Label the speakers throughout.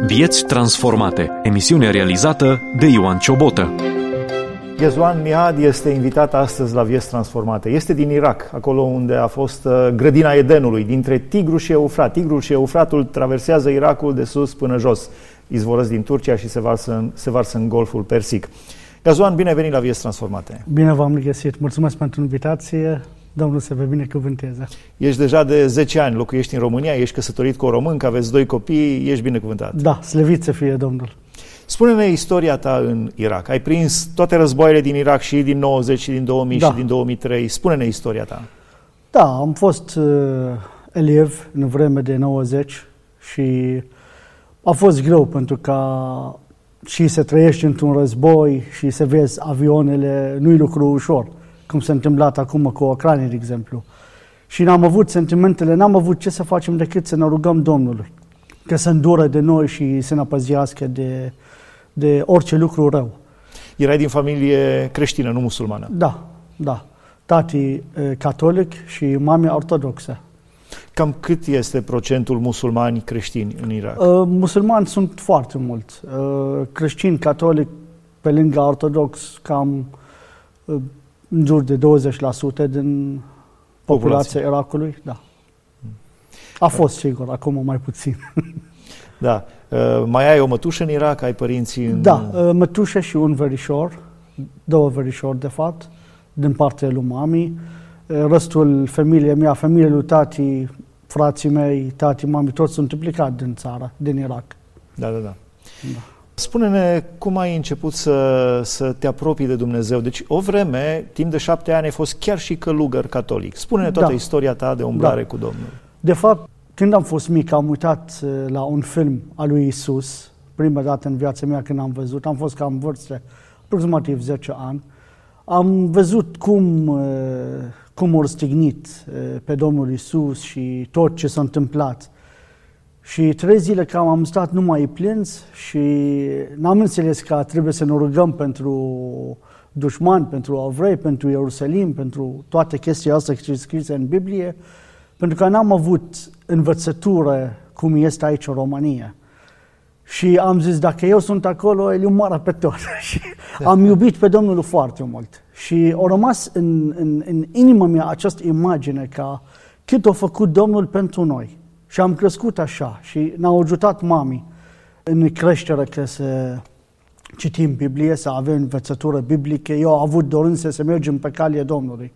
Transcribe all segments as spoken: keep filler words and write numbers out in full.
Speaker 1: Vieți transformate. Emisiune realizată de Ioan Ciobotă.
Speaker 2: Ghezwan Mihad este invitat astăzi la Vieți transformate. Este din Irak, acolo unde a fost grădina Edenului, dintre Tigru și Eufrat. Tigrul și Eufratul traversează Irakul de sus până jos. Izvorăsc din Turcia și se varsă în, se varsă în Golful Persic. Ghezwan, bine venit la Vieți transformate.
Speaker 3: Bine v-am găsit. Mulțumesc pentru invitație. Domnul să vă binecuvânteze.
Speaker 2: Ești deja de zece ani, locuiești în România, ești căsătorit cu o româncă, aveți doi copii, ești binecuvântat.
Speaker 3: Da, slăvit să fie Domnul.
Speaker 2: Spune-ne istoria ta în Irak. Ai prins toate războaiele din Irak, și din nouăzeci, și din două mii, da. și din două mii trei. Spune-ne istoria ta.
Speaker 3: Da, am fost uh, elev în vreme de nouăzeci și a fost greu pentru că și să trăiești într-un război și să vezi avioanele, nu-i lucru ușor, cum s-a întâmplat acum cu Ucraina, de exemplu. Și n-am avut sentimentele, n-am avut ce să facem decât să ne rugăm Domnului, că să îndură de noi și să ne păzească de, de orice lucru rău.
Speaker 2: Erai din familie creștină, nu musulmană?
Speaker 3: Da, da. Tati catolic și mami ortodoxă.
Speaker 2: Cam cât este procentul musulmani creștini în Irak?
Speaker 3: Uh, musulmani sunt foarte mulți. Uh, creștini catolic pe lângă ortodox cam uh, în jur de douăzeci la sută din populația Irakului. Da. A fost sigur, acum mai puțin.
Speaker 2: Da. Uh, mai ai o mătușă în Irak? Ai părinții în...
Speaker 3: Da, uh, mătușă și un verișor, două verișori de fapt, din partea lui mami. Uh, restul familiei mea, familiei lui tati, frații mei, tati, mami, toți sunt implicați din țară, din Irak.
Speaker 2: Da, da, da. da. Spune-ne cum ai început să, să te apropii de Dumnezeu. Deci o vreme, timp de șapte ani, ai fost chiar și călugăr catolic. Spune-ne toată da. istoria ta de umblare da. cu Domnul.
Speaker 3: De fapt, când am fost mic, am uitat la un film al lui Isus, prima dată în viața mea când am văzut, am fost cam în vârstă, aproximativ zece ani. Am văzut cum, cum au stignit pe Domnul Isus și tot ce s-a întâmplat. Și trei zile cam am stat numai plâns și n-am înțeles că trebuie să ne rugăm pentru dușmani, pentru evrei, pentru Ierusalim, pentru toate chestiile astea ce sunt scrise în Biblie, pentru că n-am avut învățătură cum este aici în România. Și am zis, dacă eu sunt acolo, el omoară pe tot. Și am iubit pe Domnul foarte mult. Și a rămas în, în, în inima mea această imagine că cât a făcut Domnul pentru noi. Și am crescut așa și ne-a ajutat mami în creștere că să citim Biblie, să avem învățătură biblică. Eu am avut dorință să mergem pe calea Domnului.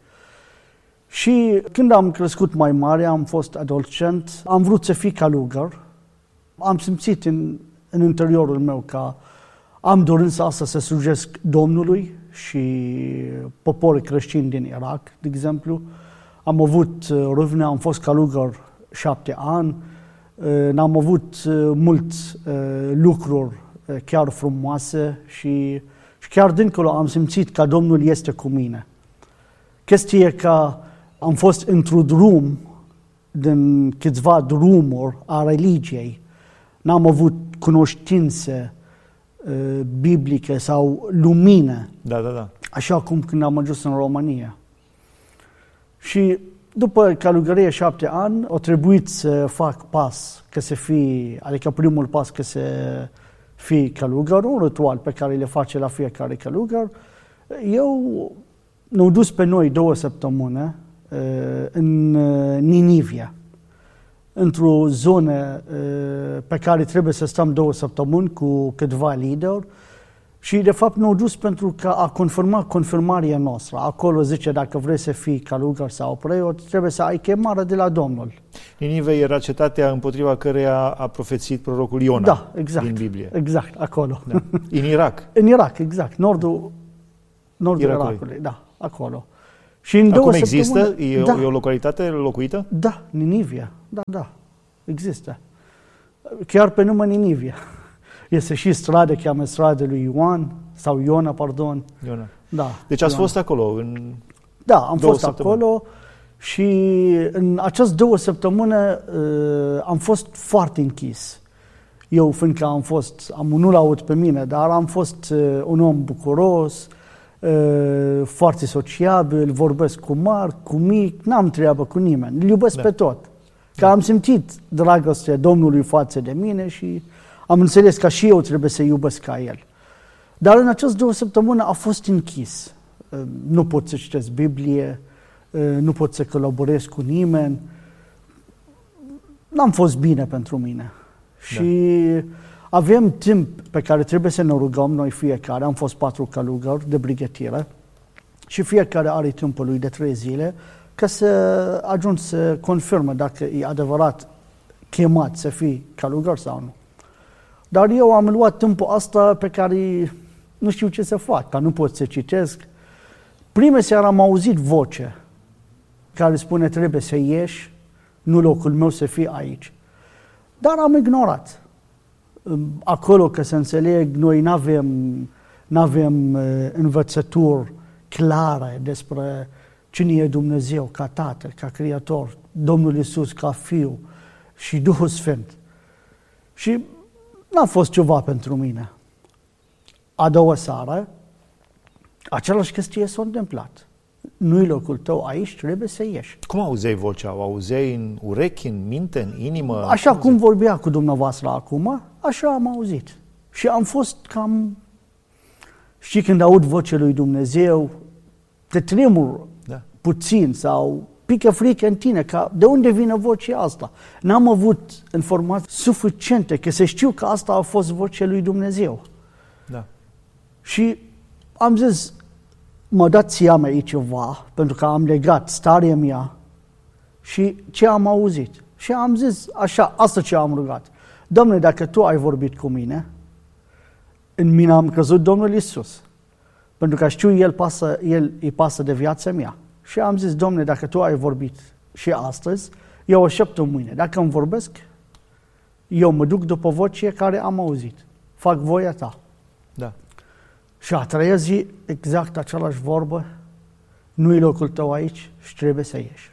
Speaker 3: Și când am crescut mai mare, am fost adolescent, am vrut să fiu călugăr. Am simțit în, în interiorul meu că am dorința asta să slujesc Domnului și poporul creștin din Irak, de exemplu. Am avut râvne, am fost călugăr șapte ani, n-am avut mulți lucruri chiar frumoase și, și chiar dincolo am simțit că Domnul este cu mine. Chestia că am fost într-un drum, din câțiva drumuri a religiei, n-am avut cunoștințe biblice sau lumină,
Speaker 2: da, da, da.
Speaker 3: așa cum când am ajuns în România. Și după călugărie șapte ani, a trebuit să fac pas, că să fii, adică primul pas că să fii călugăr, un ritual pe care le face la fiecare călugăr. Eu ne-am dus pe noi două săptămâni în Ninivia, într-o zonă pe care trebuie să stăm două săptămâni cu câțiva lideri. Și, de fapt, ne-au dus pentru că a confirmat confirmarea noastră. Acolo zice, dacă vrei să fii călugăr sau preot, trebuie să ai chemare de la Domnul.
Speaker 2: Ninive era cetatea împotriva căreia a profețit prorocul Iona,
Speaker 3: da, exact,
Speaker 2: din Biblie.
Speaker 3: Exact, acolo.
Speaker 2: Da. În Irak?
Speaker 3: În Irak, exact. Nordul, nordul Irakului, da, acolo. Și în
Speaker 2: Acum există? E,
Speaker 3: da.
Speaker 2: o, e o localitate locuită?
Speaker 3: Da, Ninivia. Da, da, există. Chiar pe nume Ninivia. Este și stradă, cheamă stradă lui Ioan, sau Iona, pardon.
Speaker 2: Iona.
Speaker 3: Da,
Speaker 2: deci ați
Speaker 3: Iona.
Speaker 2: fost acolo în
Speaker 3: Da, am fost
Speaker 2: săptămâni.
Speaker 3: acolo și în această două săptămâni uh, am fost foarte închis. Eu, fiindcă am fost, am nu laud pe mine, dar am fost uh, un om bucuros, uh, foarte sociabil, vorbesc cu mari, cu mic, n-am treabă cu nimeni, îl iubesc da. pe tot. Că da. am simțit dragostea Domnului față de mine și Am înțeles că și eu trebuie să iubesc ca el. Dar în această două săptămâni a fost închis. Nu pot să citesc Biblie, nu pot să colaborez cu nimeni. N-am fost bine pentru mine. Da. Și avem timp pe care trebuie să ne rugăm noi fiecare. Am fost patru călugări de brighetire și fiecare are timpul lui de trei zile ca să ajung să confirmă dacă e adevărat chemat să fii călugăr sau nu. Dar eu am luat timpul asta pe care nu știu ce să fac, că nu pot să citesc. Prima seară am auzit voce care spune trebuie să ieși, nu locul meu să fie aici. Dar am ignorat. Acolo, că să înțeleg, noi nu avem, n-avem învățături clare despre cine e Dumnezeu ca Tată, ca Creator, Domnul Iisus ca Fiu și Duhul Sfânt. Și n-a fost ceva pentru mine. A doua seară, același chestie s-a întâmplat. Nu-i locul tău aici, trebuie să ieși.
Speaker 2: Cum auzeai vocea? O auzeai în urechi, în minte, în inimă?
Speaker 3: Așa cum vorbea cu dumneavoastră acum, așa am auzit. Și am fost cam... Știi, când aud vocea lui Dumnezeu, te tremur da. puțin sau pică frică în tine, că de unde vine vocea asta? N-am avut informații suficiente că să știu că asta a fost vocea lui Dumnezeu.
Speaker 2: Da.
Speaker 3: Și am zis, mă dați seama aici ceva, pentru că am legat starea mea și ce am auzit. Și am zis, așa, asta ce am rugat. Doamne, dacă Tu ai vorbit cu mine, în mine am crezut Domnul Iisus. Pentru că știu, El, pasă, El îi pasă de viața mea. Și am zis, Doamne, dacă Tu ai vorbit și astăzi, eu aștept mâine. Dacă îmi vorbesc, eu mă duc după voce care am auzit. Fac voia Ta.
Speaker 2: Da.
Speaker 3: Și a treia zi, exact același vorbă, nu-i locul tău aici și trebuie să ieși.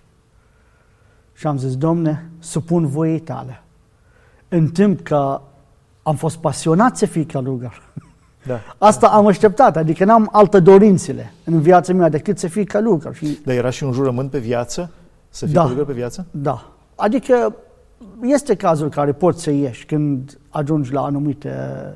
Speaker 3: Și am zis, Domne, supun voiei Tale. În timp că am fost pasionat să fii călugăr.
Speaker 2: Da.
Speaker 3: Asta am așteptat, adică n-am alte dorințele în viața mea decât să fii călugăr. Și...
Speaker 2: Dar era și un jurământ pe viață? Să fii
Speaker 3: da.
Speaker 2: călugăr pe viață?
Speaker 3: Da. Adică este cazul care poți să ieși când ajungi la anumite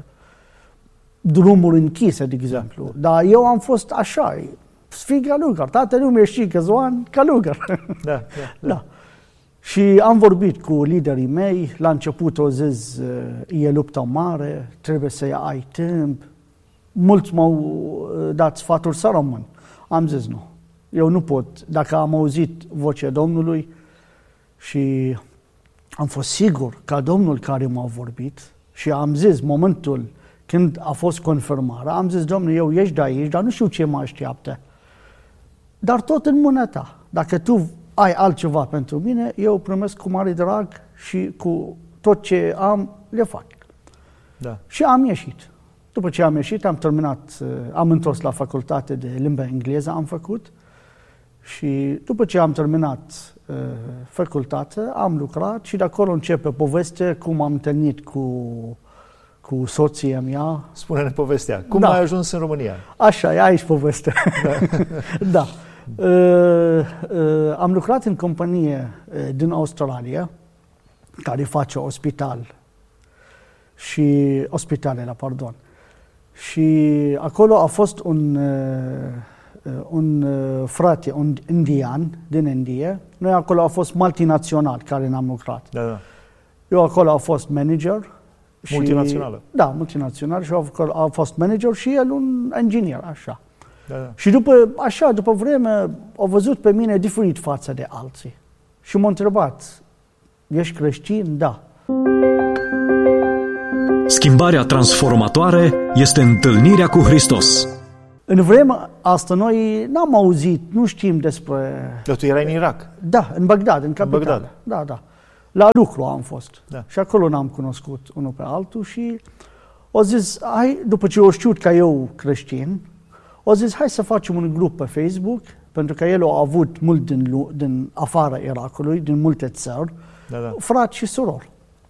Speaker 3: drumuri închise, de exemplu. Da. Dar eu am fost așa, să fii călugăr. Toată lumea știe că Zoan călugăr.
Speaker 2: Da, da, da.
Speaker 3: da. Și am vorbit cu liderii mei, la început o zis, e luptă mare, trebuie să ai timp. Mulți m-au dat sfaturi să rămân. Am zis nu, eu nu pot. Dacă am auzit vocea Domnului și am fost sigur că Domnul care m-a vorbit și am zis momentul când a fost confirmarea, am zis, Domnule, eu ești de aici, dar nu știu ce mă așteaptă. Dar tot în mâna Ta. Dacă Tu ai altceva pentru mine, eu primesc cu mare drag și cu tot ce am, le fac.
Speaker 2: Da. Și
Speaker 3: am ieșit. După ce am ieșit, am terminat, am întors la facultate de limba engleză, am făcut. Și după ce am terminat uh, facultatea, am lucrat și de acolo începe povestea cum am întâlnit cu, cu soția mea.
Speaker 2: Spune-ne povestea. Cum
Speaker 3: da.
Speaker 2: ai ajuns în România?
Speaker 3: Așa, e aici povestea. Da. da. Uh, uh, am lucrat în companie uh, din Australia, care face ospital și ospitalele, pardon. Și acolo a fost un, uh, un uh, frate, un indian din India. Noi acolo a fost multinațional care ne-am lucrat.
Speaker 2: Da, da.
Speaker 3: Eu acolo a fost manager.
Speaker 2: Multinațională.
Speaker 3: Și, da, multinațional și a, a fost manager și el un inginer, așa.
Speaker 2: Da, da.
Speaker 3: Și după, așa, după vreme, au văzut pe mine diferit față de alții. Și m-au întrebat, ești creștin? Da.
Speaker 1: Schimbarea transformatoare este întâlnirea cu Hristos.
Speaker 3: În vremea asta noi n-am auzit, nu știm despre...
Speaker 2: Dar tu erai în Irak?
Speaker 3: Da, în Bagdad, în capitală.
Speaker 2: În Bagdad.
Speaker 3: Da, da. La lucru am fost.
Speaker 2: Da.
Speaker 3: Și acolo n-am cunoscut unul pe altul și au zis, hai, după ce au știut că eu creștin, au zis, hai să facem un grup pe Facebook, pentru că el a avut mult din, din afara Irakului, din multe țări,
Speaker 2: da, da.
Speaker 3: frați și surori.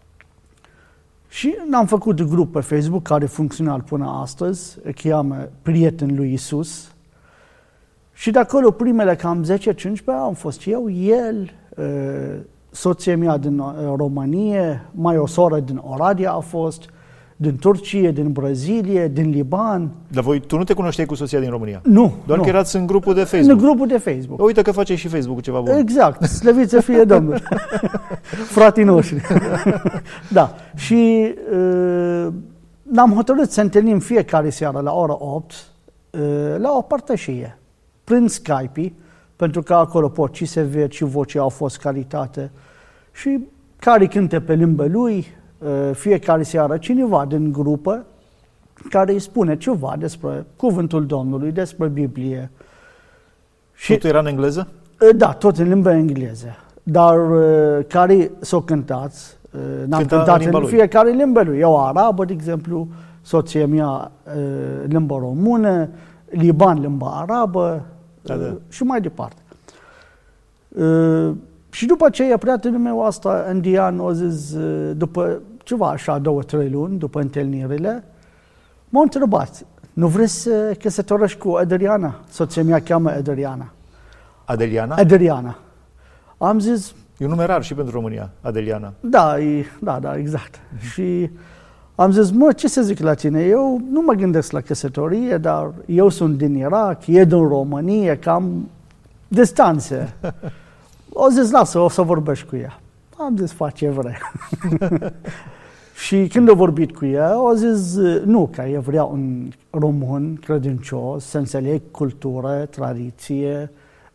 Speaker 3: Și n-am făcut grup pe Facebook care funcționează până astăzi, îl cheamă Prietenul lui Iisus. Și de acolo primele cam zece cincisprezece am fost eu, el, soția mea din România, mai o soră din Oradea a fost din Turcie, din Brazilie, din Liban.
Speaker 2: Dar voi, tu nu te cunoșteai cu soția din România?
Speaker 3: Nu.
Speaker 2: Doar
Speaker 3: nu.
Speaker 2: că erați în grupul de Facebook.
Speaker 3: În grupul de Facebook.
Speaker 2: Uite că face și Facebook ceva bun.
Speaker 3: Exact, slăvit să fie Domnul. Frații noștri. Da. Și uh, ne-am hotărât să întâlnim fiecare seară la ora opt uh, la o părtășie, prin Skype, pentru că acolo pot și se vede și vocea au fost calitate. Și care cânte pe limba lui, fiecare seară cineva din grupă care îi spune ceva despre cuvântul Domnului, despre Biblie.
Speaker 2: Și totul era în engleză?
Speaker 3: Da, tot în limba engleză. Dar care s-o cântați, n-am
Speaker 2: Cânta
Speaker 3: cântat
Speaker 2: în,
Speaker 3: în fiecare limba lui. Eu arabă, de exemplu, soția mea limba română, Liban limba arabă, da, da. Și mai departe. Și după aceea, prietenul meu asta, indian, a zis, după ceva așa, două, trei luni, după întâlnirile, m-a întrebat, nu vrei să căsătorești cu Adriana? Soția mea cheamă Adriana.
Speaker 2: Adeliana?
Speaker 3: Adriana. Am zis...
Speaker 2: E un nume rar și pentru România, Adeliana.
Speaker 3: Da, e, da, da, exact. Și am zis, mă, ce să zic la tine? Eu nu mă gândesc la căsătorie, dar eu sunt din Irak, e din România, cam distanțe. O zis, lasă, o să vorbești cu ea. Am zis, fac ce vrei. Și când a vorbit cu ea, o zis, nu, că eu vreau un român credincios, să înțeleg cultură, tradiție,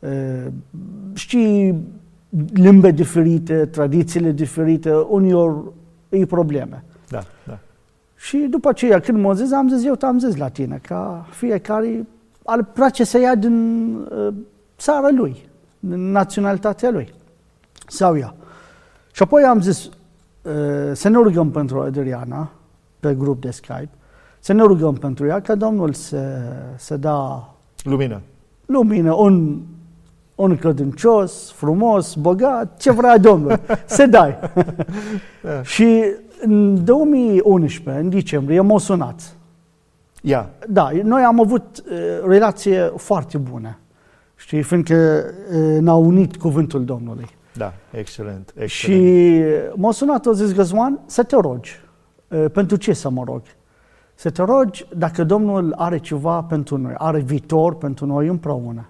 Speaker 3: știi, limbe diferite, tradițiile diferite, uneori e probleme.
Speaker 2: Da, da.
Speaker 3: Și după aceea, când m-a zis, am zis, eu te-am zis la tine, că fiecare ar place să ia din uh, țara lui, din naționalitatea lui, sau ea. Și apoi am zis, uh, să ne rugăm pentru Adriana, pe grup de Skype, să ne rugăm pentru ea, ca Domnul să, să da
Speaker 2: lumină,
Speaker 3: lumină, un, un credincios, frumos, bogat, ce vrea Domnul, să dai. Da. Și în două mii unsprezece, în decembrie, m-au sunat.
Speaker 2: Ia.
Speaker 3: Da, noi am avut uh, relație foarte bună, știi, fiindcă uh, ne-a unit cuvântul Domnului.
Speaker 2: Da, excelent, excelent.
Speaker 3: Și m-a sunat, a zis, Găzman, să te rogi. Uh, pentru ce să mă rog? Să te rogi dacă Domnul are ceva pentru noi, are viitor pentru noi împreună.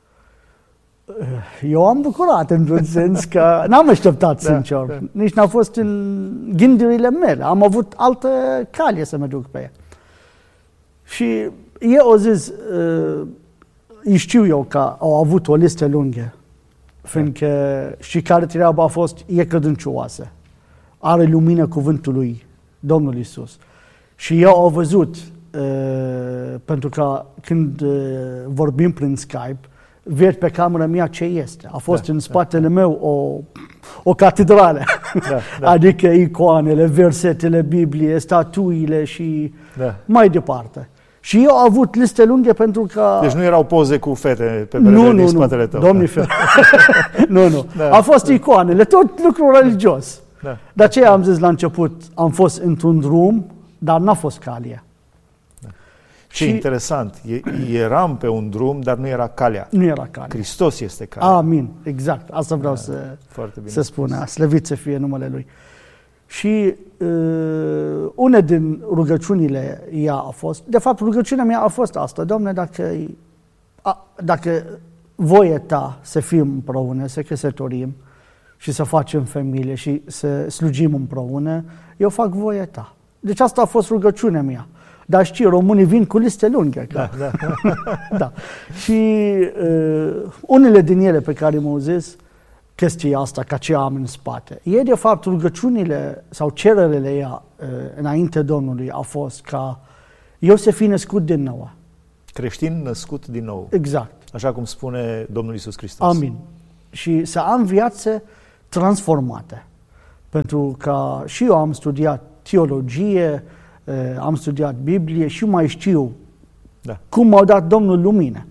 Speaker 3: Eu am bucurat într-un sens că n-am așteptat, da, sincer. Da. Nici n-a fost în gândurile mele. Am avut altă cale să mă duc pe ea. Și eu au zis, uh, știu eu că au avut o listă lungă, fiindcă și care treaba a fost, e credincioasă. Are lumină cuvântului Domnului Iisus. Și eu au văzut, uh, pentru că când uh, vorbim prin Skype, ved pe camera mea ce este. A fost da, în spatele da, meu o, o catedrală. Da, da. Adică icoanele, versetele Bibliei, statuile și da, mai departe. Și eu am avut liste lunge pentru că...
Speaker 2: Deci nu erau poze cu fete pe peretele din spatele tău.
Speaker 3: Domnul da. Nu, nu. Da, a fost da, icoanele, tot lucru religios. Da. De aceea am zis la început, am fost într-un drum, dar n-a fost calea.
Speaker 2: Ce interesant, eram pe un drum, dar nu era calea.
Speaker 3: Nu era calea.
Speaker 2: Hristos este calea.
Speaker 3: Amin, exact. Asta vreau da, să, să spun. Slăvit să fie numele Lui. Și uh, una din rugăciunile ea a fost, de fapt rugăciunea mea a fost asta, Doamne, dacă, a, dacă voie Ta să fim împreună, să căsătorim și să facem familie și să slujim împreună, eu fac voia Ta. Deci asta a fost rugăciunea mea. Dar știi, românii vin cu liste lungi. Da, da. Da. Și uh, unele din ele pe care m-au zis chestia asta, ca ce am în spate, e de fapt rugăciunile sau cererele ea uh, înainte Domnului a fost ca eu să fi născut din nou.
Speaker 2: Creștin născut din nou.
Speaker 3: Exact.
Speaker 2: Așa cum spune Domnul Iisus Hristos.
Speaker 3: Amin. Și să am viață transformată. Pentru că și eu am studiat teologie, am studiat Biblie și mai știu da, cum m-a dat Domnul lumină.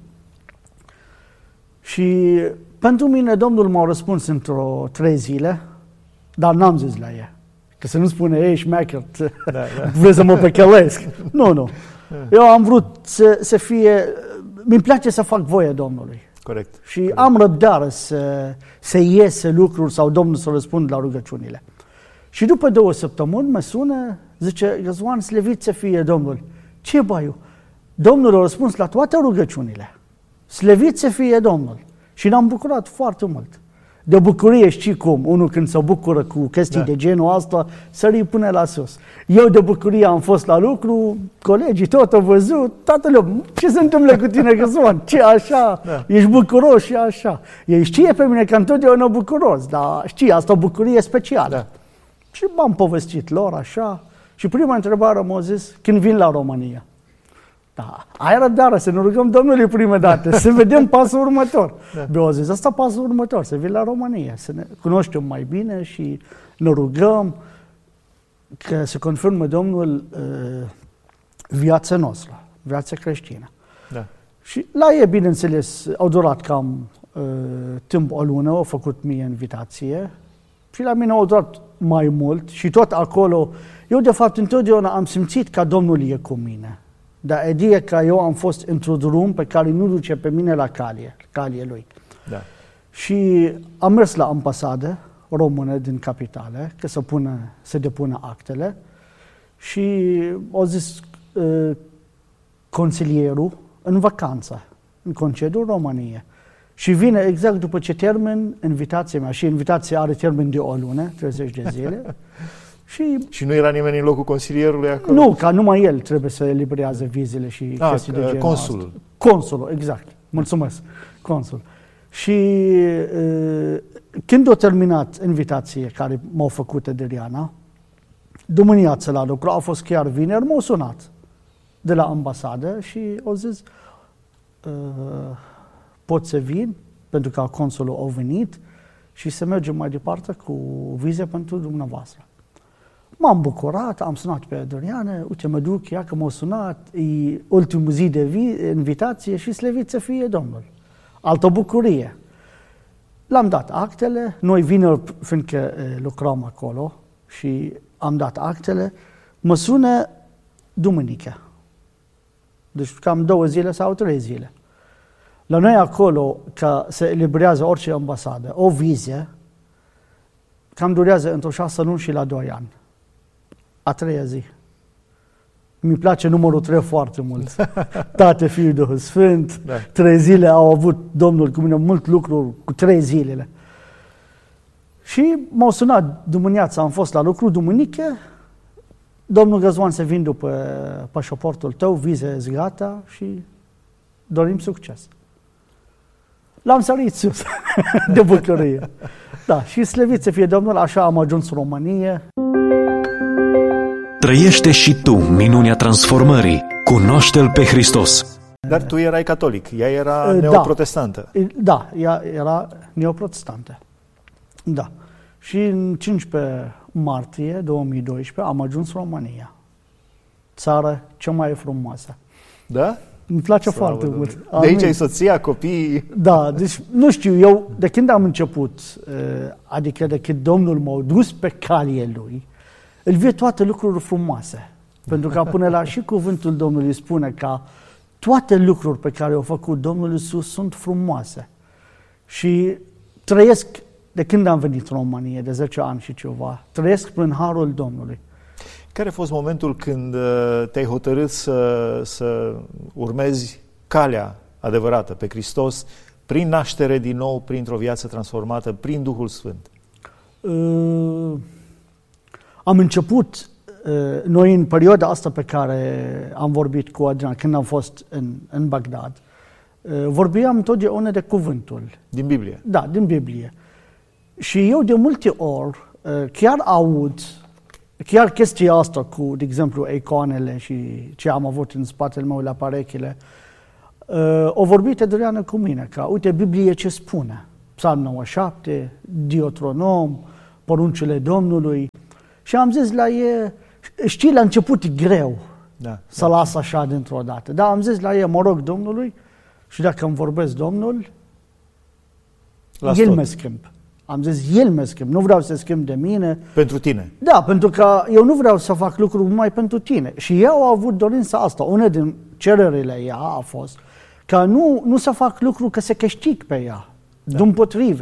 Speaker 3: Și pentru mine Domnul m-a răspuns într-o trei zile, dar n-am zis la ea. Că să nu spune, ei, șmecher, da, da, vrei să mă păcălesc. Nu, nu. Eu am vrut să, să fie, mi-mi place să fac voia Domnului.
Speaker 2: Corect.
Speaker 3: Și
Speaker 2: corect,
Speaker 3: am răbdare să, să iese lucruri sau Domnul să răspund la rugăciunile. Și după două săptămâni mă sună, zice, Ioan, slăvit să fie Domnul. Ce băiu? Domnul a răspuns la toate rugăciunile. Slăvit să fie Domnul. Și ne-am bucurat foarte mult. De bucurie, știi cum, unul când se bucură cu chestii da. de genul ăsta, sări până la sus. Eu de bucurie am fost la lucru, colegii tot au văzut, toată lumea, ce se întâmplă cu tine, Ioan? Ce așa? Da. Ești bucuros și așa. Ei știe pe mine că întotdeauna bucuros, dar știi, asta o bucurie specială. Da. Și m-am povestit lor așa și prima întrebare m-a zis, când vin la România? Da, ai răbdare, să ne rugăm Domnului prima dată, să vedem pasul următor. Da. Mi-au zis, asta pasul următor, să vin la România, să ne cunoaștem mai bine și ne rugăm că se confirmă Domnul uh, viața noastră, viața creștină. Da. Și la ei, bineînțeles, au durat cam uh, timp o lună, au făcut mie invitație și la mine au durat mai mult și tot acolo, eu de fapt întotdeauna am simțit că Domnul e cu mine. Dar ideea că eu am fost într-un drum pe care nu duce pe mine la calie, calie lui. Da. Și am mers la ambasadă română din capitală, că să, pună, să depună actele și au zis uh, consilierul în vacanță, în concediu în România. Și vine exact după ce termin invitația mea. Și invitația are termen de o lună, treizeci de zile. Și,
Speaker 2: și nu era nimeni în locul consilierului acolo?
Speaker 3: Nu, ca numai el trebuie să eliberează vizele și A, chestii de genul
Speaker 2: consulul.
Speaker 3: Asta. Consulul, exact. Mulțumesc. Consul. Și uh, când a terminat invitație care m-au făcut de Diana, duminiața la lucru, a fost chiar vineri, m-au sunat de la ambasadă și au zis uh, pot să vin, pentru că consulul a venit și să mergem mai departe cu vize pentru dumneavoastră. M-am bucurat, am sunat pe Doriana, uite, mă duc, ea că m-a sunat, e ultimul zi de vi- invitație și slăvit să fie Domnul. Altă bucurie. L-am dat actele, noi vineri, fiindcă e, lucrăm acolo și am dat actele, mă sună duminică. Deci cam două zile sau trei zile. La noi acolo, că se eliberează orice ambasadă, o viză, cam durează într-o șase luni și la doi ani. A treia zi. Mi place numărul trei foarte mult. Tate, Fiul, Duhul Sfânt. Da. Trei zile au avut Domnul cu mine mult lucru cu trei zilele. Și m-au sunat duminiața, am fost la lucru, duminică, Domnul Găzvan să vin după pașaportul tău, vize gata și dorim succes. L-am sărit sus de bucurie. Da, și slăvit să fie Domnul, așa am ajuns în România.
Speaker 1: Trăiește și tu minunea transformării. Cunoaște-L pe Hristos.
Speaker 2: Dar tu erai catolic, ea era neoprotestantă.
Speaker 3: Da, da, ea era neoprotestantă. Da. Și în cincisprezece martie două mii doisprezece am ajuns în România. Țară cea mai frumoasă.
Speaker 2: Da?
Speaker 3: Îmi place Slavă foarte Domnul. mult.
Speaker 2: De aici ai soția, copiii?
Speaker 3: Da, deci nu știu, eu de când am început, adică de când Domnul m-a dus pe calie Lui, îl văd toate lucruri frumoase. Pentru că până la și cuvântul Domnului spune că toate lucruri pe care au făcut Domnul Iisus sunt frumoase. Și trăiesc, de când am venit în România, de zece ani și ceva, trăiesc prin harul Domnului.
Speaker 2: Care a fost momentul când te-ai hotărât să, să urmezi calea adevărată pe Hristos, prin naștere din nou, printr-o viață transformată, prin Duhul Sfânt?
Speaker 3: Uh, am început, uh, noi în perioada asta pe care am vorbit cu Adrian, când am fost în, în Bagdad, uh, vorbeam totdeauna de cuvântul.
Speaker 2: Din Biblie?
Speaker 3: Da, din Biblie. Și eu de multe ori uh, chiar aud, chiar chestia asta cu, de exemplu, icoanele și ce am avut în spatele meu la parechile, uh, o vorbit Adriana cu mine, că uite Biblie ce spune. Psalm nouăzeci și șapte, Deuteronom, poruncile Domnului. Și am zis la ei, știi, la început e greu da, să da. las așa dintr-o dată. Dar am zis la ei, mă rog Domnului și dacă îmi vorbesc Domnul, las El tot. mă schimb. Am zis, El mă schimb, nu vreau să schimb de mine.
Speaker 2: Pentru tine?
Speaker 3: Da, pentru că eu nu vreau să fac lucruri numai pentru tine. Și eu au avut dorința asta. Una din cererile ea a fost că nu, nu să fac lucruri că se câștig pe ea. Da. Dimpotrive.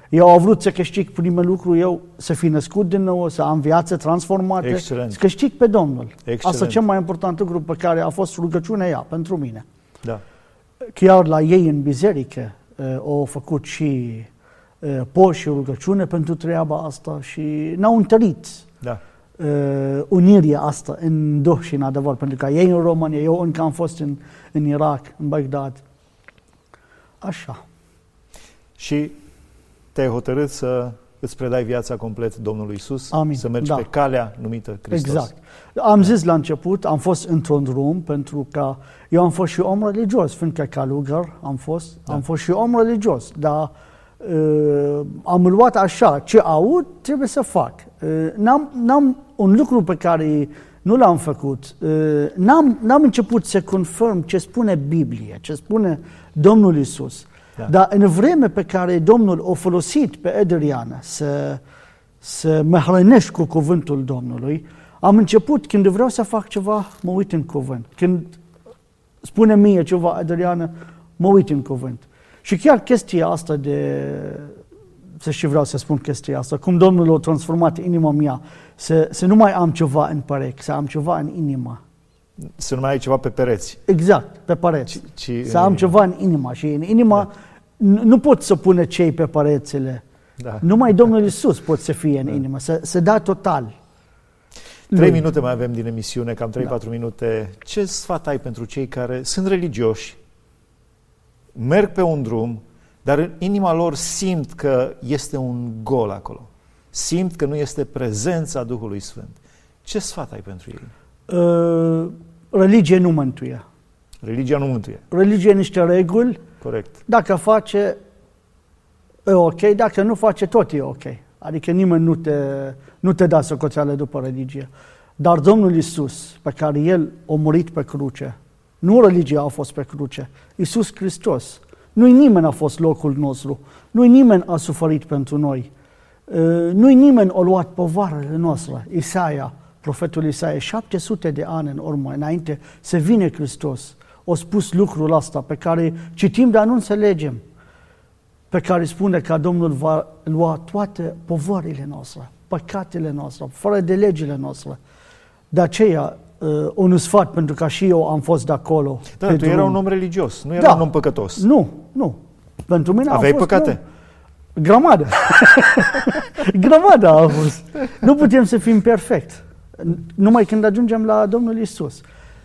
Speaker 3: Eu am vrut să câștig primul lucru, eu să fi născut din nou, să am viață transformată,
Speaker 2: Excelent.
Speaker 3: să câștig pe Domnul.
Speaker 2: Excelent.
Speaker 3: Asta e cel mai important lucru pe care a fost rugăciunea ea pentru mine.
Speaker 2: Da.
Speaker 3: Chiar la ei în biserică au făcut și post și rugăciune pentru treaba asta și n-au întărit
Speaker 2: Da.
Speaker 3: unirea asta în duh și în adevăr, pentru că ei în România, eu încă am fost în, în Irak, în Bagdad. Așa.
Speaker 2: Și te-ai hotărât să îți predai viața complet Domnului Iisus,
Speaker 3: Amin.
Speaker 2: să mergi
Speaker 3: Da.
Speaker 2: pe calea numită Hristos.
Speaker 3: Exact. Am zis la început, am fost într-un drum, pentru că eu am fost și om religios, fiindcă călugăr am fost,
Speaker 2: Da.
Speaker 3: am fost și om religios, dar uh, am luat așa, ce aud, trebuie să fac. Uh, n-am, n-am un lucru pe care nu l-am făcut, uh, n-am, n-am început să confirm ce spune Biblia, ce spune Domnul Iisus.
Speaker 2: Da.
Speaker 3: Dar în vreme pe care Domnul a folosit pe Adriana să, să mă hrănești cu cuvântul Domnului, am început, când vreau să fac ceva, mă uit în cuvânt. Când spune mie ceva Adriana, mă uit în cuvânt. Și chiar chestia asta de, să și vreau să spun chestia asta, cum Domnul a transformat inima mea, să, să nu mai am ceva în perechi, să am ceva în inimă.
Speaker 2: Să nu mai ai ceva pe pereți.
Speaker 3: Exact, pe pereți.
Speaker 2: Ci, ci
Speaker 3: să am ceva în inima și în inima da. nu pot să pune cei pe perețele.
Speaker 2: Da.
Speaker 3: Numai Domnul Iisus pot să fie în da. inimă, să, să da total.
Speaker 2: Trei minute mai avem din emisiune, cam trei-patru
Speaker 3: da.
Speaker 2: minute. Ce sfat ai pentru cei care sunt religioși, merg pe un drum, dar în inima lor simt că este un gol acolo? Simt că nu este prezența Duhului Sfânt. Ce sfat ai pentru ei?
Speaker 3: Uh, religie nu mântuie.
Speaker 2: Religia nu mântuie.
Speaker 3: Religie niște reguli.
Speaker 2: Corect.
Speaker 3: Dacă face, e ok. Dacă nu face, tot e ok. Adică nimeni nu te, nu te dă socoteală după religie. Dar Domnul Iisus, pe care El a murit pe cruce, nu religia a fost pe cruce, Iisus Hristos. Nu-i nimeni a fost locul nostru. Nu-i nimeni a suferit pentru noi. Nu-i nimeni a luat povarele noastre. Isaia, profetul Isaia, șapte sute de ani în urmă, înainte să vină Hristos, a spus lucrul ăsta pe care citim, dar nu înțelegem, pe care spune că Domnul va lua toate povorile noastre, păcatele noastre, fără de legile noastre. De aceea, uh, un sfat, pentru că și eu am fost de acolo.
Speaker 2: Da, tu era un om religios, nu era
Speaker 3: da.
Speaker 2: un om păcătos.
Speaker 3: Nu, nu. Pentru mine
Speaker 2: Aveai
Speaker 3: a fost
Speaker 2: păcate?
Speaker 3: Nu. Grămadă. Grămadă a fost. Nu putem să fim perfect. Numai când ajungem la Domnul Iisus.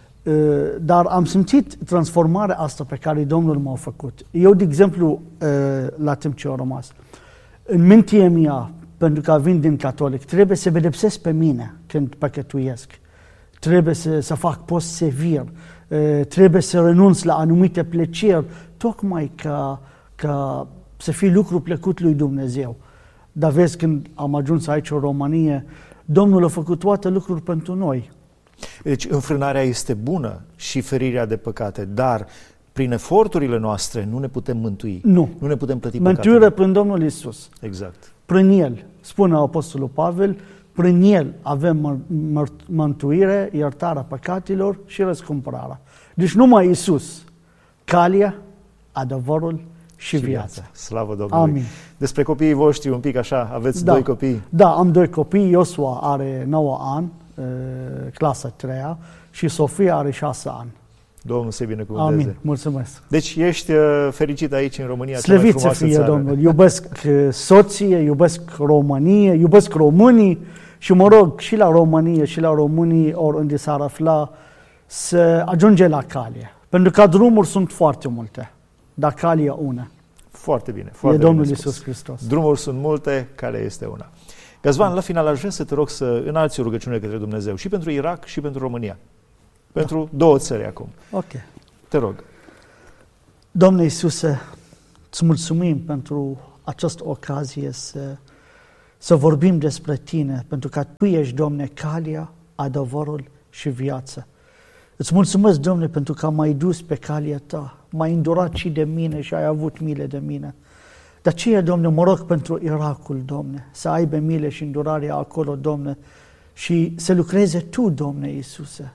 Speaker 3: Dar am simțit transformarea asta pe care Domnul m-a făcut. Eu, de exemplu, la timp ce a rămas, în mintea mea, pentru că vin din catolic, trebuie să pedepsesc pe mine când păcătuiesc. Trebuie să, să fac post sever. Trebuie să renunț la anumite plăceri, tocmai ca, ca să fie lucru plăcut lui Dumnezeu. Dar vezi, când am ajuns aici în România, Domnul a făcut toate lucruri pentru noi.
Speaker 2: Deci înfrânarea este bună și ferirea de păcate, dar prin eforturile noastre nu ne putem mântui.
Speaker 3: Nu.
Speaker 2: Nu ne putem plăti păcatele.
Speaker 3: Mântuirea prin Domnul Iisus.
Speaker 2: Exact.
Speaker 3: Prin El, spune Apostolul Pavel, prin El avem mântuire, iertarea păcatelor și răscumpărarea. Deci numai Iisus, calea, adevărul și, și viața. viața.
Speaker 2: Slavă Domnului.
Speaker 3: Amin.
Speaker 2: Despre copiii voștri un pic așa, aveți
Speaker 3: da.
Speaker 2: doi copii?
Speaker 3: Da, am doi copii. Iosua are nouă ani, clasa treia, și Sofia are șase ani.
Speaker 2: Domnul să-i binecuvânteze.
Speaker 3: Amin. Mulțumesc.
Speaker 2: Deci ești fericit aici în România,
Speaker 3: Slăvit să fie
Speaker 2: țară.
Speaker 3: Domnul. Iubesc soție, iubesc România, iubesc românii și mă rog și la România și la românii oriunde s-ar afla să ajunge la cale. Pentru că drumuri sunt foarte multe, dar calea una.
Speaker 2: Foarte bine. Foarte
Speaker 3: e Domnul
Speaker 2: bine
Speaker 3: Iisus Hristos.
Speaker 2: Drumuri sunt multe, calea este una. Gazvan, la final aș vrea să te rog să înalți o rugăciune către Dumnezeu și pentru Irak și pentru România. Pentru da. două țări acum.
Speaker 3: Ok.
Speaker 2: Te rog.
Speaker 3: Domnule Iisuse, îți mulțumim pentru această ocazie să, să vorbim despre Tine, pentru că Tu ești, Doamne, calea, adevărul și viața. Îți mulțumesc, Doamne, pentru că m-ai dus pe calea Ta, m-ai îndurat și de mine și ai avut milă de mine. De aceea, Doamne, mă rog pentru Irakul, Doamne, să aibă milă și îndurare acolo, Doamne, și să lucreze Tu, Doamne Iisuse.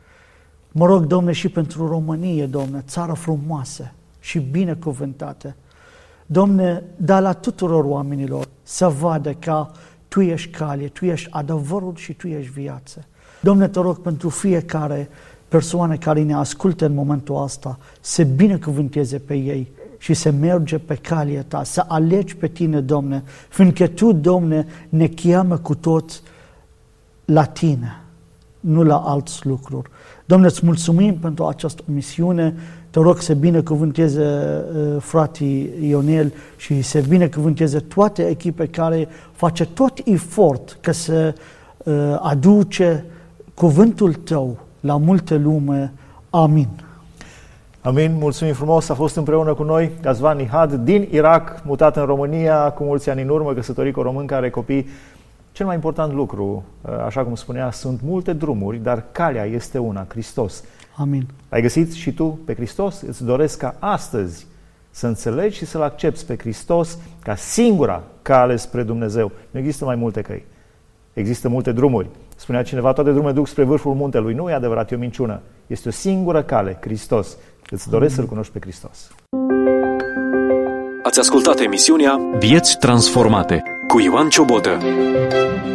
Speaker 3: Mă rog, Doamne, și pentru România, Doamne, țară frumoasă și binecuvântată. Domne, dar la tuturor oamenilor să vadă că Tu ești cale, Tu ești adevărul și Tu ești viață. Domne, te rog pentru fiecare persoană care ne ascultă în momentul ăsta, să binecuvânteze pe ei și să merge pe calea Ta, să alegi pe Tine, Domne, fiindcă Tu, Domne, ne cheamă cu toți la Tine, nu la alți lucruri. Domne, îți mulțumim pentru această misiune. Te rog să binecuvânteze uh, frații Ionel și să binecuvânteze toate echipe care face tot efort ca să uh, aduce cuvântul Tău la multe lume. Amin.
Speaker 2: Amin, mulțumim frumos, a fost împreună cu noi Gazvan Nihad din Irak, mutat în România cu mulți ani în urmă, căsătorit cu o român care are copii. Cel mai important lucru, așa cum spunea, sunt multe drumuri, dar calea este una, Hristos.
Speaker 3: Amin.
Speaker 2: Ai găsit și tu pe Hristos? Îți doresc ca astăzi să înțelegi și să-L accepți pe Hristos ca singura cale spre Dumnezeu. Nu există mai multe căi. Există multe drumuri. Spunea cineva, toate drumurile duc spre vârful muntelui. Nu e adevărat, e o minciună. Este o singură cale, Hristos. Îți doresc să-L cunoști pe Hristos.
Speaker 1: Ați ascultat emisiunea Vieți transformate cu Ioan Ciobotă.